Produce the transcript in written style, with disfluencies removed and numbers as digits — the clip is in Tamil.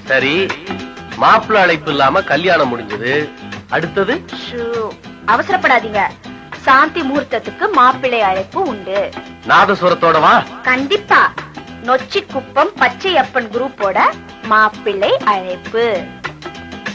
சரி, மாப்பிள்ள அழைப்பு இல்லாம கல்யாணம் முடிஞ்சது. அடுத்தது அவசரப்படாதீங்க. சாந்தி முகூர்த்தத்துக்கு மாப்பிள்ளை அழைப்பு உண்டு. நாதசுரத்தோட வா. கண்டிப்பா. நொச்சி குப்பம் பச்சையப்பன் குரூப்போட மாப்பிள்ளை அழைப்பு.